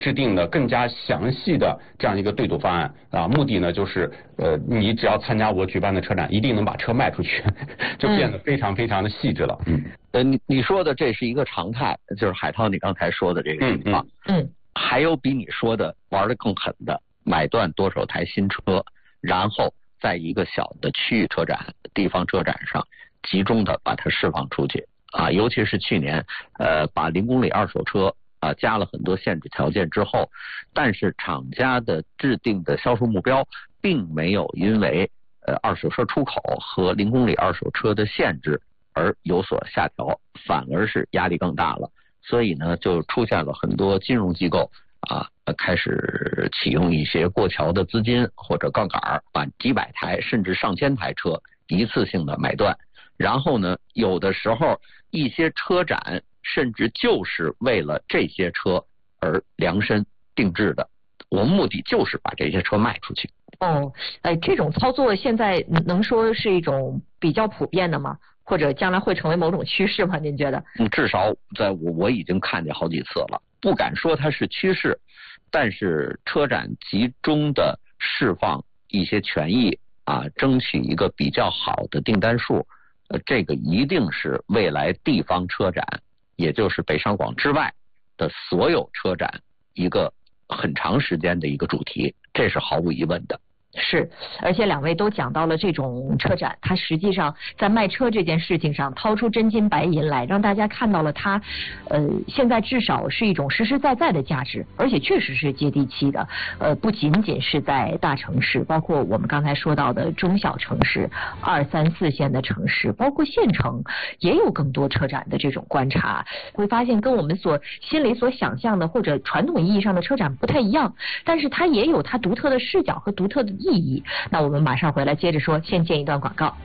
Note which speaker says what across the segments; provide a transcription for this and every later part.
Speaker 1: 制定了更加详细的这样一个对赌方案啊，目的呢就是你只要参加我举办的车展，一定能把车卖出去，就变得非常非常的细致了。
Speaker 2: 你说的这是一个常态，就是海涛你刚才说的这个情况。还有比你说的玩得更狠的，买断多少台新车，然后在一个小的区域车展、地方车展上集中的把它释放出去啊，尤其是去年把0公里二手车啊加了很多限制条件之后，但是厂家的制定的销售目标并没有因为二手车出口和0公里二手车的限制而有所下调，反而是压力更大了。所以呢，就出现了很多金融机构啊，开始启用一些过桥的资金或者杠杆，把几百台甚至上千台车一次性的买断。然后呢，有的时候一些车展甚至就是为了这些车而量身定制的，我目的就是把这些车卖出去。
Speaker 3: 这种操作现在能说是一种比较普遍的吗？或者将来会成为某种趋势吗？您觉得？
Speaker 2: 至少在我已经看见好几次了，不敢说它是趋势，但是车展集中的释放一些权益啊，争取一个比较好的订单数，这个一定是未来地方车展，也就是北上广之外的所有车展一个很长时间的一个主题，这是毫无疑问的。
Speaker 3: 是，而且两位都讲到了这种车展，它实际上在卖车这件事情上掏出真金白银来，让大家看到了它，现在至少是一种实实在在的价值，而且确实是接地气的。不仅仅是在大城市，包括我们刚才说到的中小城市、2、3、4线的城市，包括县城，也有更多车展的这种观察。会发现跟我们心里所想象的或者传统意义上的车展不太一样，但是它也有它独特的视角和独特的意义。那我们马上回来接着说，先见一段广告。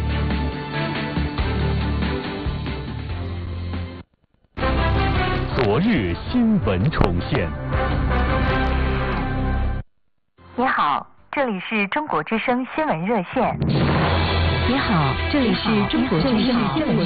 Speaker 4: 昨日新闻重现。
Speaker 5: 你好，这里是中国之声新闻热线。
Speaker 6: 你好，这里是中国之声新闻热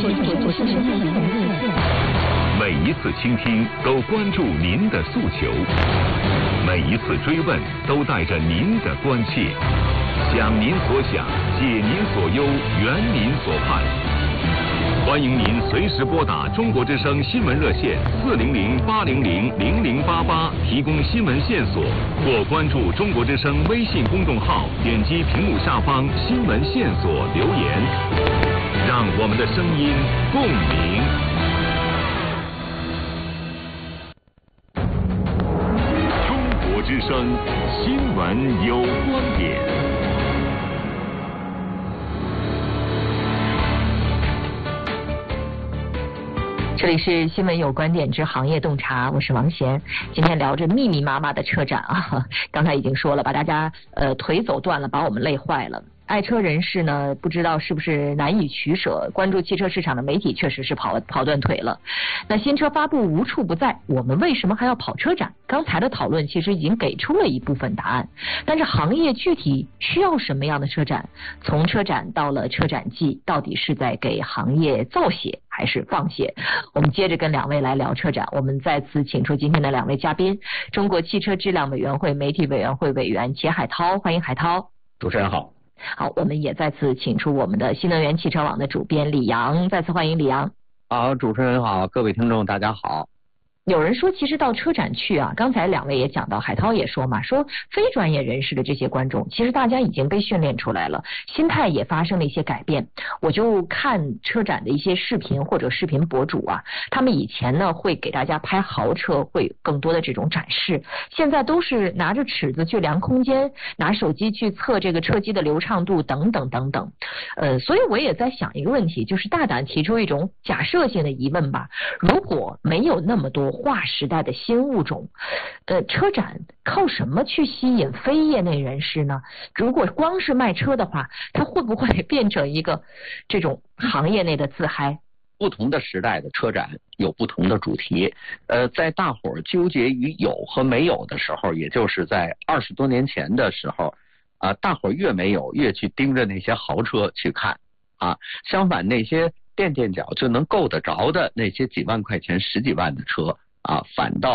Speaker 6: 线。
Speaker 7: 每一次倾听都关注您的诉求，每一次追问都带着您的关切，想您所想，解您所忧，圆您所盼。欢迎您随时拨打中国之声新闻热线400-800-0088，提供新闻线索，或关注中国之声微信公众号，点击屏幕下方新闻线索留言，让我们的声音共鸣。之声新闻有观点。
Speaker 3: 这里是新闻有观点之行业洞察，我是王贤。今天聊着密密麻麻的车展啊，刚才已经说了，把大家腿走断了，把我们累坏了。爱车人士呢，不知道是不是难以取舍，关注汽车市场的媒体确实是跑断腿了。那新车发布无处不在，我们为什么还要跑车展？刚才的讨论其实已经给出了一部分答案，但是行业具体需要什么样的车展？从车展到了车展季，到底是在给行业造血还是放血？我们接着跟两位来聊车展。我们再次请出今天的两位嘉宾，中国汽车质量委员会媒体委员会委员钱海涛，欢迎海涛。
Speaker 1: 主持人好。
Speaker 3: 好，我们也再次请出我们的新能源汽车网的主编李阳，再次欢迎李阳。
Speaker 2: 好，主持人好，各位听众大家好。
Speaker 3: 有人说其实到车展去啊，刚才两位也讲到，海涛也说嘛，说非专业人士的这些观众其实大家已经被训练出来了，心态也发生了一些改变。我就看车展的一些视频或者视频博主啊，他们以前呢会给大家拍豪车，会更多的这种展示，现在都是拿着尺子去量空间，拿手机去测这个车机的流畅度等等等等。所以我也在想一个问题，就是大胆提出一种假设性的疑问吧，如果没有那么多划时代的新物种，车展靠什么去吸引非业内人士呢？如果光是卖车的话，它会不会变成一个这种行业内的自嗨？
Speaker 2: 不同的时代的车展有不同的主题，在大伙儿纠结于有和没有的时候，也就是在20多年前的时候，大伙儿越没有越去盯着那些豪车去看啊，相反那些垫脚就能够得着的那些几万块钱、10几万的车啊，反倒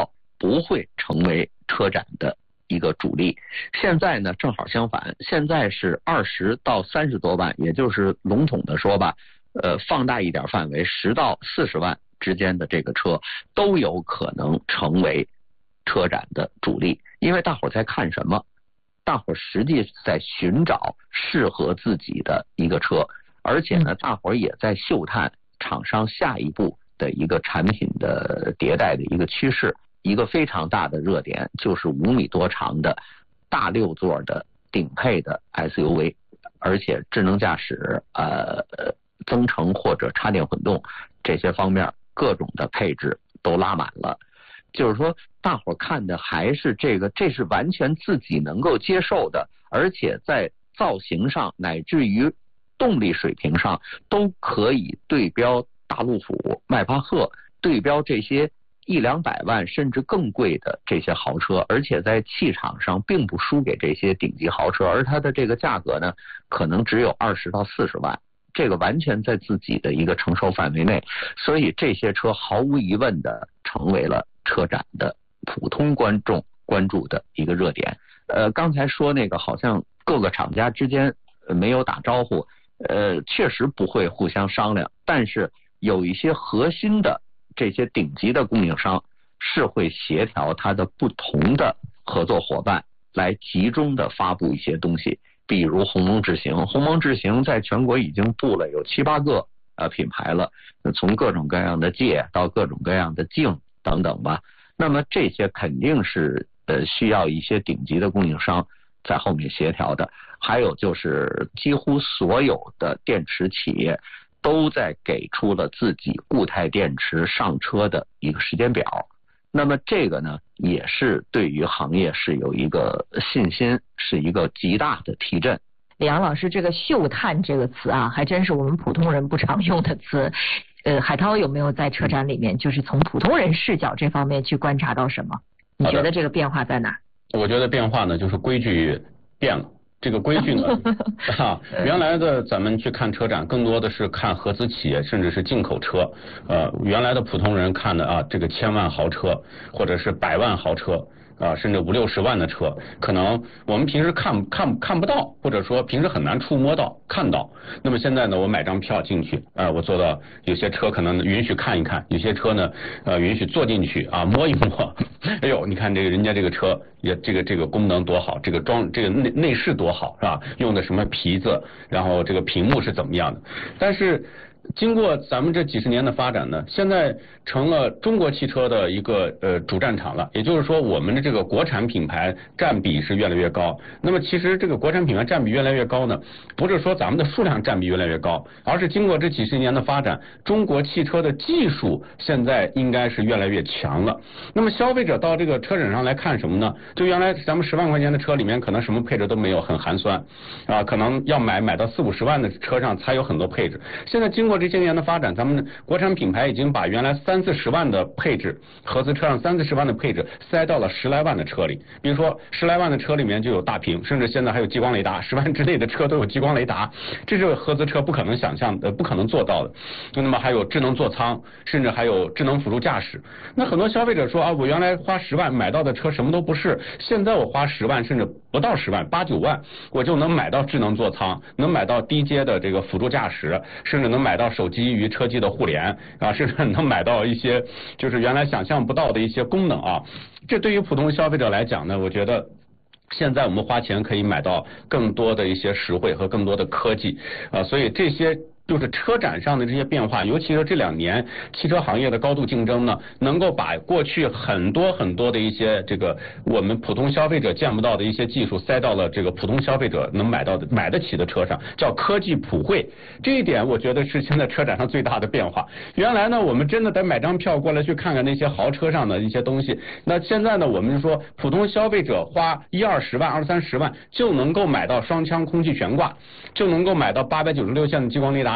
Speaker 2: 不会成为车展的一个主力。现在呢正好相反，现在是20到30多万，也就是笼统的说吧，放大一点范围，10到40万之间的这个车都有可能成为车展的主力。因为大伙在看什么？大伙实际在寻找适合自己的一个车，而且呢大伙也在嗅探厂商下一步的一个产品的迭代的一个趋势。一个非常大的热点就是5米多长的大6座的顶配的 SUV， 而且智能驾驶、增程或者插电混动这些方面各种的配置都拉满了。就是说大伙看的还是这个，这是完全自己能够接受的，而且在造型上乃至于动力水平上都可以对标大路虎、迈巴赫，对标这些100-200万甚至更贵的这些豪车，而且在气场上并不输给这些顶级豪车，而它的这个价格呢可能只有20到40万，这个完全在自己的一个承受范围内。所以这些车毫无疑问的成为了车展的普通观众关注的一个热点。刚才说那个好像各个厂家之间没有打招呼，确实不会互相商量，但是有一些核心的这些顶级的供应商是会协调它的不同的合作伙伴来集中的发布一些东西。比如鸿蒙智行，鸿蒙智行在全国已经布了有7-8个品牌了，从各种各样的界到各种各样的境等等吧。那么这些肯定是需要一些顶级的供应商在后面协调的。还有就是几乎所有的电池企业都在给出了自己固态电池上车的一个时间表。那么这个呢也是对于行业是有一个信心，是一个极大的提振。
Speaker 3: 李阳老师，这个嗅探这个词啊，还真是我们普通人不常用的词。海涛有没有在车展里面就是从普通人视角这方面去观察到什么？你觉得这个变化在哪？
Speaker 1: 我觉得变化呢就是规矩变了。这个规矩呢原来的咱们去看车展更多的是看合资企业甚至是进口车，原来的普通人看的这个千万豪车或者是100万豪车甚至50-60万的车，可能我们平时看不到，或者说平时很难触摸到看到。那么现在呢，我买张票进去我坐到有些车可能允许看一看，有些车呢允许坐进去摸一摸。哎呦，你看这个人家这个车也这个功能多好，这个内饰多好，是吧？用的什么皮子，然后这个屏幕是怎么样的？但是经过咱们这几十年的发展呢，现在成了中国汽车的一个主战场了。也就是说，我们的这个国产品牌占比是越来越高。那么其实这个国产品牌占比越来越高呢，不是说咱们的数量占比越来越高，而是经过这几十年的发展，中国汽车的技术现在应该是越来越强了。那么消费者到这个车展上来看什么呢？就原来咱们10万块钱的车里面可能什么配置都没有，很寒酸可能要买到40-50万的车上才有很多配置。现在经过这些年的发展，咱们国产品牌已经把原来30-40万的配置，合资车上30-40万的配置塞到了10来万的车里。比如说10来万的车里面就有大屏，甚至现在还有激光雷达，10万之内的车都有激光雷达，这是合资车不可能想象的，不可能做到的。那么还有智能座舱，甚至还有智能辅助驾驶。那很多消费者说我原来花10万买到的车什么都不是，现在我花10万甚至不到10万，8-9万我就能买到智能座舱，能买到低阶的这个辅助驾驶，甚至能买到手机与车机的互联甚至能买到一些就是原来想象不到的一些功能这对于普通消费者来讲呢，我觉得现在我们花钱可以买到更多的一些实惠和更多的科技所以这些就是车展上的这些变化，尤其是这2年汽车行业的高度竞争呢，能够把过去很多的一些这个我们普通消费者见不到的一些技术塞到了这个普通消费者能买得起的车上，叫科技普惠。这一点我觉得是现在车展上最大的变化。原来呢，我们真的得买张票过来去看看那些豪车上的一些东西，那现在呢，我们说普通消费者花10-20万、20-30万就能够买到双腔空气悬挂，就能够买到896线的激光雷达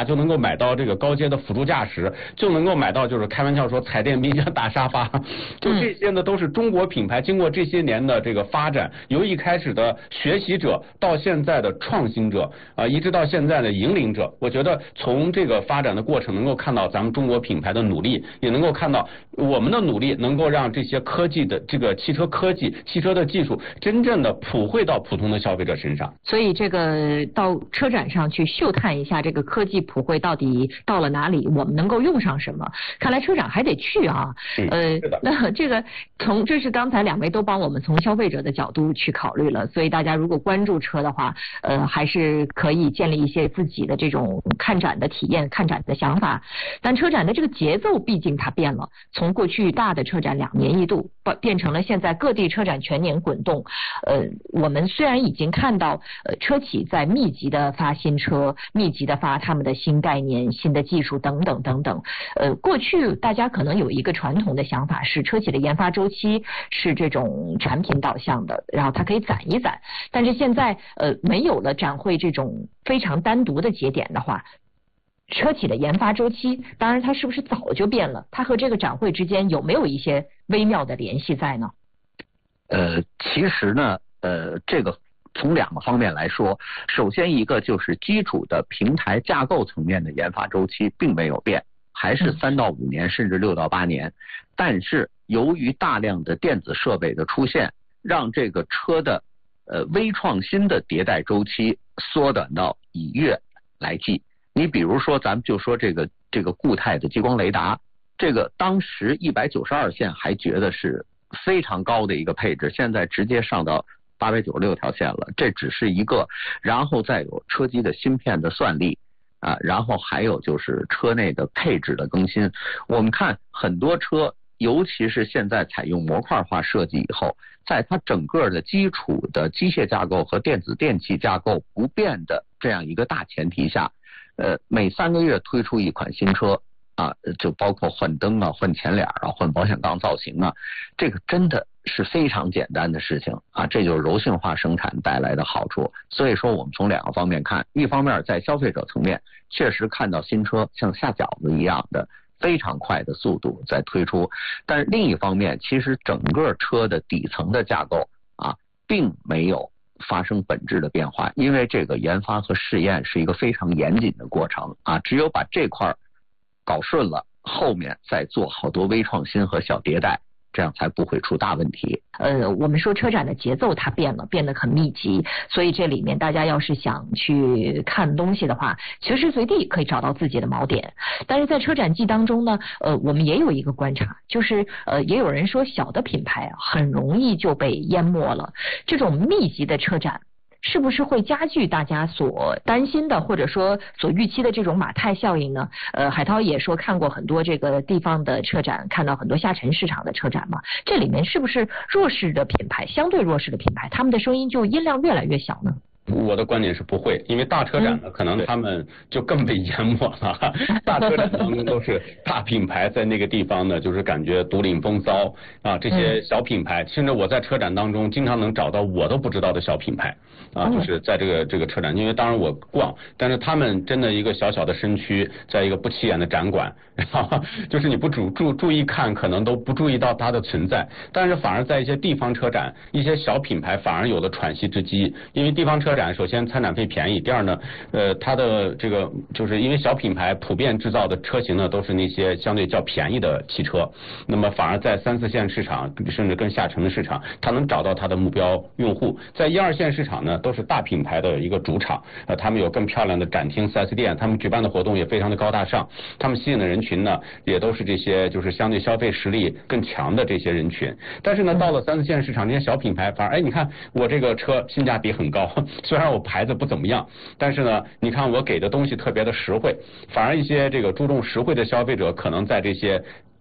Speaker 1: 就能够买到这个高阶的辅助驾驶，就能够买到就是开玩笑说彩电冰箱大沙发，就这些呢都是中国品牌经过这些年的这个发展，由一开始的学习者到现在的创新者一直到现在的引领者。我觉得从这个发展的过程能够看到咱们中国品牌的努力，也能够看到我们的努力能够让这些科技的这个汽车科技、汽车的技术真正的普惠到普通的消费者身上。
Speaker 3: 所以这个到车展上去嗅探一下这个科技普惠到底到了哪里，我们能够用上什么？看来车展还得去啊。那这个这是刚才两位都帮我们从消费者的角度去考虑了，所以大家如果关注车的话，还是可以建立一些自己的这种看展的体验、看展的想法。但车展的这个节奏毕竟它变了，从过去大的车展2年1度变成了现在各地车展全年滚动。我们虽然已经看到车企在密集的发新车，密集的发他们的新概念、新的技术等等等等。过去大家可能有一个传统的想法是车企的研发周期是这种产品导向的，然后它可以攒一攒。但是现在没有了展会这种非常单独的节点的话，车企的研发周期，当然它是不是早就变了？它和这个展会之间有没有一些微妙的联系在呢？
Speaker 2: 其实呢，这个从2个方面来说，首先一个就是基础的平台架构层面的研发周期并没有变，还是3到5年，甚至6到8年。但是由于大量的电子设备的出现，让这个车的微创新的迭代周期缩短到以月来计。你比如说，咱们就说这个固态的激光雷达，这个当时192线还觉得是非常高的一个配置，现在直接上到896条线了，这只是一个。然后再有车机的芯片的算力然后还有就是车内的配置的更新。我们看很多车，尤其是现在采用模块化设计以后，在它整个的基础的机械架构和电子电气架构不变的这样一个大前提下，每3个月推出一款新车就包括换灯换前脸换保险杠造型这个真的是非常简单的事情这就是柔性化生产带来的好处。所以说我们从2个方面看，一方面在消费者层面确实看到新车像下饺子一样的非常快的速度在推出，但是另一方面其实整个车的底层的架构并没有发生本质的变化，因为这个研发和试验是一个非常严谨的过程只有把这块搞顺了，后面再做好多微创新和小迭代，这样才不会出大问题。
Speaker 3: 我们说车展的节奏它变了，变得很密集，所以这里面大家要是想去看东西的话，随时随地可以找到自己的锚点。但是在车展季当中呢，我们也有一个观察，就是也有人说小的品牌很容易就被淹没了。这种密集的车展是不是会加剧大家所担心的或者说所预期的这种马太效应呢？海涛也说看过很多这个地方的车展，看到很多下沉市场的车展嘛，这里面是不是弱势的品牌，相对弱势的品牌，他们的声音就音量越来越小呢？
Speaker 1: 我的观点是不会，因为大车展呢，可能他们就更被淹没了。大车展当中都是大品牌在那个地方呢，就是感觉独领风骚这些小品牌，甚至我在车展当中经常能找到我都不知道的小品牌就是在这个车展，因为当然我逛，但是他们真的一个小小的身躯，在一个不起眼的展馆，然后就是你不注意看，可能都不注意到它的存在。但是反而在一些地方车展，一些小品牌反而有了喘息之机，因为地方车展首先参展费便宜，第二呢，它的这个就是因为小品牌普遍制造的车型呢都是那些相对较便宜的汽车，那么反而在3、4线市场，甚至更下沉的市场，它能找到它的目标用户。在1、2线市场呢，都是大品牌的一个主场，他们有更漂亮的展厅、4S店，他们举办的活动也非常的高大上，他们吸引的人群呢，也都是这些就是相对消费实力更强的这些人群。但是呢，到了3、4线市场，这些小品牌反而你看我这个车性价比很高，虽然我牌子不怎么样，但是呢，你看我给的东西特别的实惠，反而一些这个注重实惠的消费者，可能在这些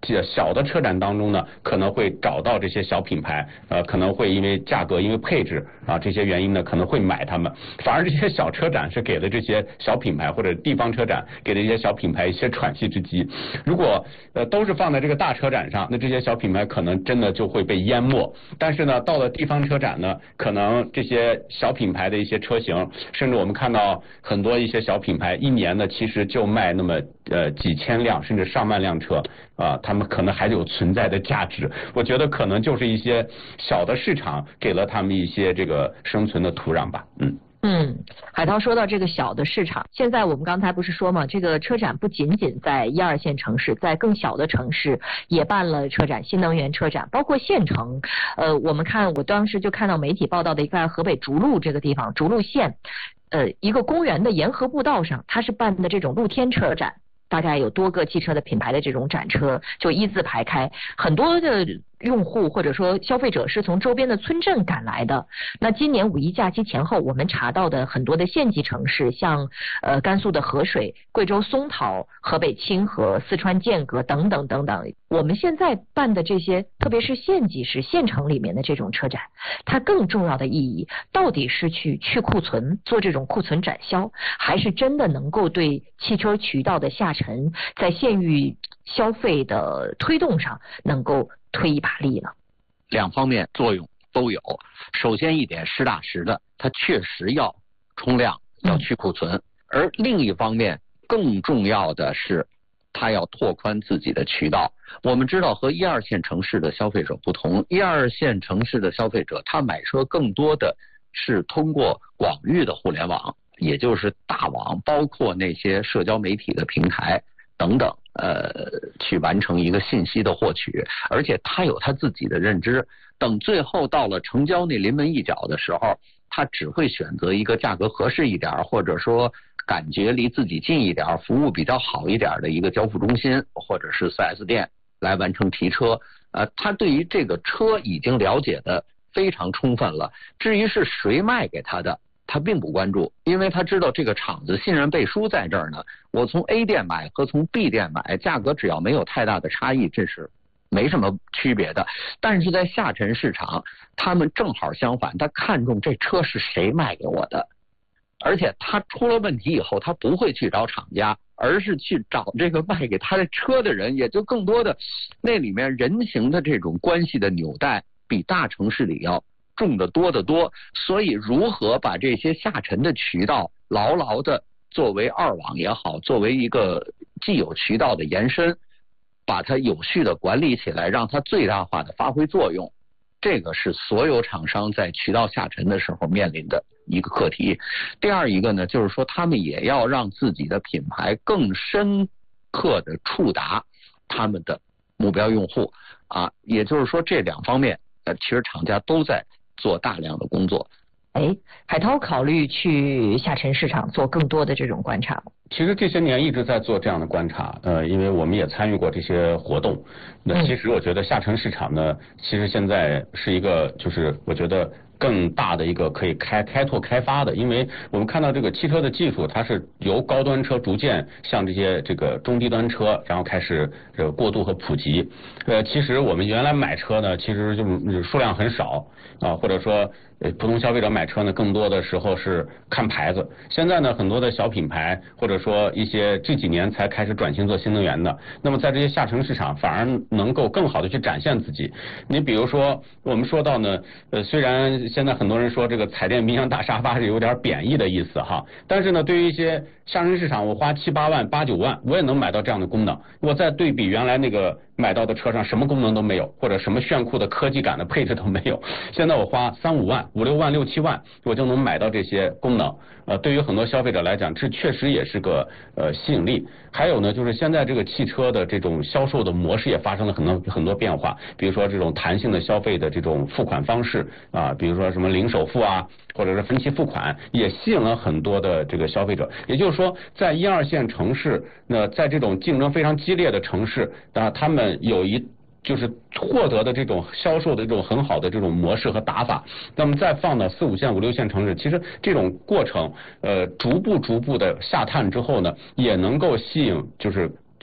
Speaker 1: 小的车展当中呢，可能会找到这些小品牌，可能会因为价格、因为配置啊这些原因呢，可能会买它们。反而这些小车展是给了这些小品牌或者地方车展给了一些小品牌一些喘息之机。如果都是放在这个大车展上，那这些小品牌可能真的就会被淹没。但是呢，到了地方车展呢，可能这些小品牌的一些车型，甚至我们看到很多一些小品牌一年呢，其实就卖那么几千辆甚至上万辆车啊，他们可能还有存在的价值。我觉得可能就是一些小的市场给了他们一些这个生存的土壤吧。
Speaker 3: 海涛说到这个小的市场，现在我们刚才不是说嘛，这个车展不仅仅在1、2线城市，在更小的城市也办了车展，新能源车展，包括县城。我当时就看到媒体报道的一个河北涿鹿这个地方，涿鹿县，一个公园的沿河步道上，它是办的这种露天车展。大概有多个汽车的品牌的这种展车就一字排开，很多的用户或者说消费者是从周边的村镇赶来的。那今年5一假期前后，我们查到的很多的县级城市，像甘肃的合水、贵州松桃、河北清河、四川剑阁等等等等。我们现在办的这些，特别是县级市、县城里面的这种车展，它更重要的意义到底是去库存，做这种库存展销，还是真的能够对汽车渠道的下沉，在县域消费的推动上能够推一把力呢？
Speaker 2: 两方面作用都有。首先一点，实打实的，它确实要冲量，要去库存；而另一方面，更重要的是，它要拓宽自己的渠道。我们知道，和1、2线城市的消费者不同，1、2线城市的消费者，他买车更多的是通过广域的互联网，也就是大网，包括那些社交媒体的平台等等，去完成一个信息的获取，而且他有他自己的认知。等最后到了成交那临门一脚的时候，他只会选择一个价格合适一点，或者说感觉离自己近一点、服务比较好一点的一个交付中心或者是 4S 店来完成提车。他对于这个车已经了解的非常充分了。至于是谁卖给他的，他并不关注，因为他知道这个厂子信任背书在这儿呢。我从 A 店买和从 B 店买，价格只要没有太大的差异，这是没什么区别的。但是在下沉市场，他们正好相反，他看重这车是谁卖给我的，而且他出了问题以后，他不会去找厂家，而是去找这个卖给他的车的人，也就更多的那里面人情的这种关系的纽带，比大城市里要重得多得多。所以如何把这些下沉的渠道牢牢的作为二网也好，作为一个既有渠道的延伸，把它有序的管理起来，让它最大化的发挥作用，这个是所有厂商在渠道下沉的时候面临的一个课题。第二一个呢，就是说他们也要让自己的品牌更深刻的触达他们的目标用户啊，也就是说这两方面其实厂家都在做大量的工作。
Speaker 3: 海涛考虑去下沉市场做更多的这种观察吗？
Speaker 1: 其实这些年一直在做这样的观察，因为我们也参与过这些活动。那其实我觉得下沉市场呢，其实现在是一个就是我觉得更大的一个可以开拓开发的，因为我们看到这个汽车的技术，它是由高端车逐渐向这个中低端车，然后开始这个过渡和普及。其实我们原来买车呢，其实就数量很少啊，或者说普通消费者买车呢，更多的时候是看牌子。现在呢，很多的小品牌或者说一些这几年才开始转型做新能源的，那么在这些下沉市场反而能够更好的去展现自己。你比如说我们说到呢，虽然现在很多人说这个彩电、冰箱、大沙发是有点贬义的意思哈，但是呢，对于一些下沉市场，我花7、8万、8、9万，我也能买到这样的功能。我再对比原来那个买到的车上什么功能都没有，或者什么炫酷的科技感的配置都没有，现在我花3、5万、5、6万、6、7万，我就能买到这些功能。对于很多消费者来讲，这确实也是个吸引力。还有呢，就是现在这个汽车的这种销售的模式也发生了很多变化，比如说这种弹性的消费的这种付款方式啊，比如说什么零首付啊，或者是分期付款，也吸引了很多的这个消费者。也就是说，在1、2线城市，那在这种竞争非常激烈的城市，他们就是获得的这种销售的这种很好的这种模式和打法，那么再放到4、5线、5、6线城市，其实这种过程，逐步的下探之后呢，也能够吸引就是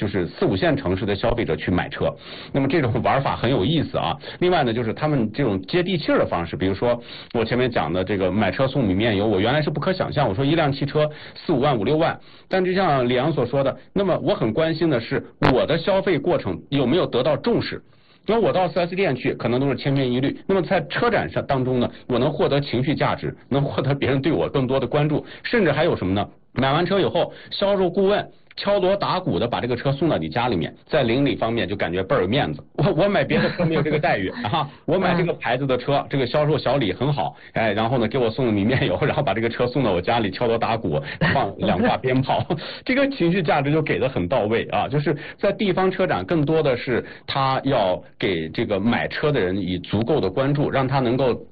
Speaker 1: 就是4、5线城市的消费者去买车。那么这种玩法很有意思啊。另外呢，就是他们这种接地气儿的方式，比如说我前面讲的这个买车送米面油，我原来是不可想象，我说一辆汽车4、5万、5、6万，但就像李阳所说的，那么我很关心的是我的消费过程有没有得到重视。那我到 4S 店去可能都是千篇一律，那么在车展上当中呢，我能获得情绪价值，能获得别人对我更多的关注，甚至还有什么呢？买完车以后，销售顾问敲锣打鼓的把这个车送到你家里面，在邻里方面就感觉倍儿有面子。我买别的车没有这个待遇啊，我买这个牌子的车，这个销售小李很好，哎，然后呢给我送米面油，然后把这个车送到我家里，敲锣打鼓，放2挂鞭炮，这个情绪价值就给的很到位啊。就是在地方车展，更多的是他要给这个买车的人以足够的关注，让他能够